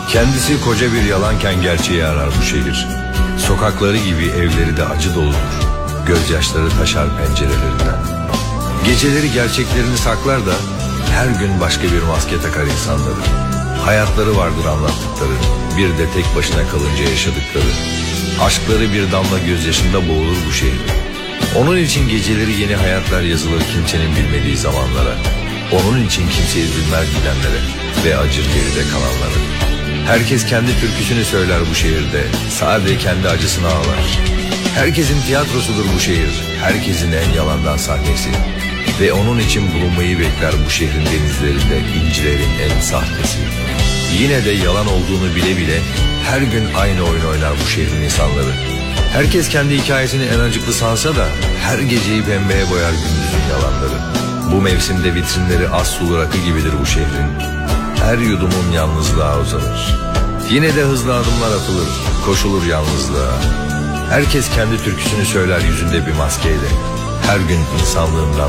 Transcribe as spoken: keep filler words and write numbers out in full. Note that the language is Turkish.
Kendisi koca bir yalanken gerçeği arar bu şehir. Sokakları gibi evleri de acı doludur. Gözyaşları taşar pencerelerinden. Geceleri gerçeklerini saklar da her gün başka bir maske takar insanları. Hayatları vardır anlattıkları, bir de tek başına kalınca yaşadıkları. Aşkları bir damla gözyaşında boğulur bu şehir. Onun için geceleri yeni hayatlar yazılır kimsenin bilmediği zamanlara. Onun için kimse üzülmez gidenlere ve acır geride kalanlara. Herkes kendi türküsünü söyler bu şehirde, sadece kendi acısını ağlar. Herkesin tiyatrosudur bu şehir, herkesin en yalandan sahnesi. Ve onun için bulunmayı bekler bu şehrin denizlerinde incilerin en sahtesi. Yine de yalan olduğunu bile bile her gün aynı oyun oynar bu şehrin insanları. Herkes kendi hikayesini en acıklı sansa da her geceyi pembeye boyar gündüzün yalanları. Bu mevsimde vitrinleri az sulu rakı gibidir bu şehrin. Her yudumun yalnızlığa uzanır. Yine de hızlı adımlar atılır, koşulur yalnızlığa. Herkes kendi türküsünü söyler yüzünde bir maskeyle. Her gün insanlığından